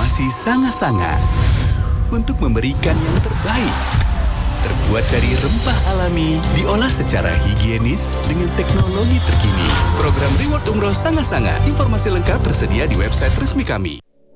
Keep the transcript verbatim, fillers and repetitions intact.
Formasi Sanga-Sanga untuk memberikan yang terbaik. Terbuat dari rempah alami, diolah secara higienis dengan teknologi terkini. Program Reward Umroh Sanga-Sanga. Informasi lengkap tersedia di website resmi kami.